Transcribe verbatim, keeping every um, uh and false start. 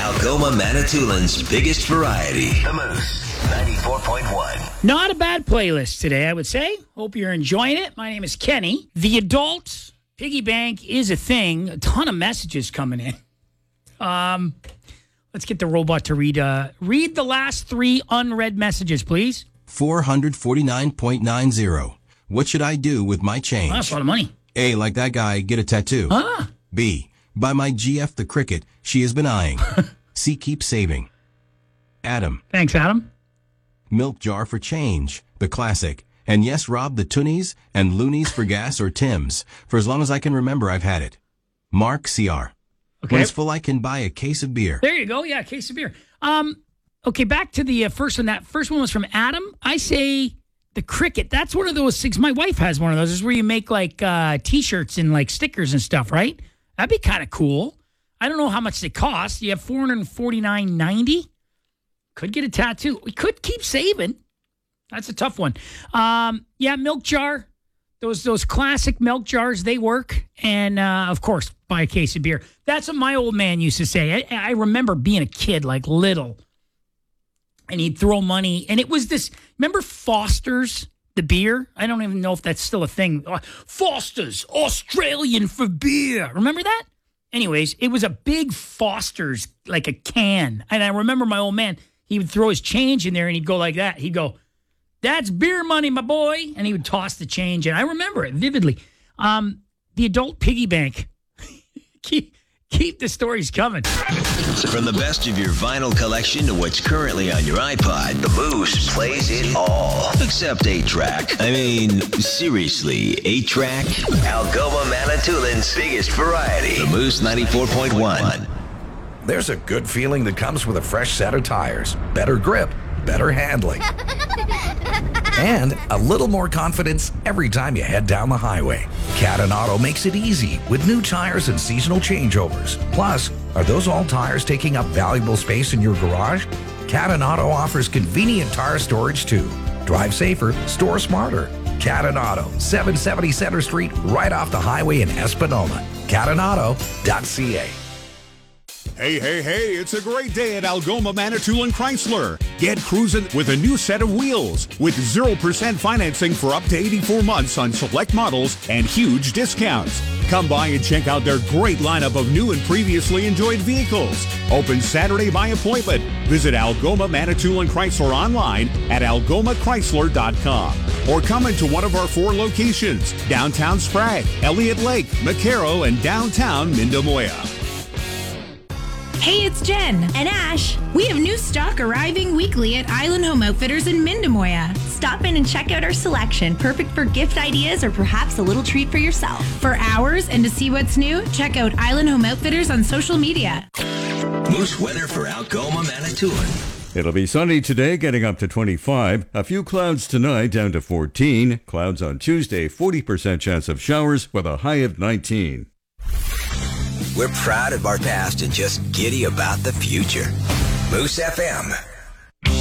Algoma Manitoulин's biggest variety. The Moose ninety-four point one. Not a bad playlist today, I would say. Hope you're enjoying it. My name is Kenny. The adult piggy bank is a thing. A ton of messages coming in. Um, let's get the robot to read. Uh, read the last three unread messages, please. four forty-nine point nine zero. What should I do with my change? Oh, that's a lot of money. A, like that guy, get a tattoo. Ah. B, buy my G F the cricket she has been eyeing. C, keep saving. Adam. Thanks, Adam. Milk jar for change, the classic. And yes, Rob, the Toonies and Loonies for gas or Tim's. For as long as I can remember, I've had it. Mark, C R. Okay. When it's full, I can buy a case of beer. There you go. Yeah, a case of beer. Um, okay, back to the uh, first one. That first one was from Adam. I say the cricket. That's one of those things. My wife has one of those. Is where you make like uh, T-shirts and like stickers and stuff, right? That'd be kind of cool. I don't know how much they cost. You have four hundred forty-nine dollars and ninety cents. Could get a tattoo. We could keep saving. That's a tough one. Um, yeah, milk jar. Those those classic milk jars, they work. And, uh, of course, buy a case of beer. That's what my old man used to say. I, I remember being a kid, like little, and he'd throw money. And it was this, remember Foster's, the beer? I don't even know if that's still a thing. Uh, Foster's, Australian for beer. Remember that? Anyways, it was a big Foster's, like a can. And I remember my old man, he would throw his change in there and he'd go like that. He'd go, "That's beer money, my boy." And he would toss the change. And I remember it vividly. Um, the adult piggy bank. keep, keep the stories coming. From the best of your vinyl collection to what's currently on your iPod, the Moose plays it all. Except eight track. I mean, seriously, eight track? Algoma Manitoulин's biggest variety. The Moose ninety-four point one. There's a good feeling that comes with a fresh set of tires, better grip, better handling, and a little more confidence every time you head down the highway. Cadden Auto makes it easy with new tires and seasonal changeovers. Plus, are those all tires taking up valuable space in your garage? Cadden Auto offers convenient tire storage too. Drive safer, store smarter. Cadden Auto, seven seventy Center Street, right off the highway in Espanola. cadden auto dot c a. Hey, hey, hey, it's a great day at Algoma Manitoulin Chrysler. Get cruising with a new set of wheels with zero percent financing for up to eighty-four months on select models and huge discounts. Come by and check out their great lineup of new and previously enjoyed vehicles. Open Saturday by appointment. Visit Algoma Manitoulin Chrysler online at algoma chrysler dot com or come into one of our four locations, downtown Sprague, Elliott Lake, McCarrow, and downtown Mindamoya. Hey, it's Jen and Ash. We have new stock arriving weekly at Island Home Outfitters in Mindamoya. Stop in and check out our selection, perfect for gift ideas or perhaps a little treat for yourself. For hours and to see what's new, check out Island Home Outfitters on social media. Moose weather for Algoma Manitoulin. It'll be sunny today, getting up to twenty-five. A few clouds tonight, down to fourteen. Clouds on Tuesday, forty percent chance of showers with a high of nineteen. We're proud of our past and just giddy about the future. Moose F M.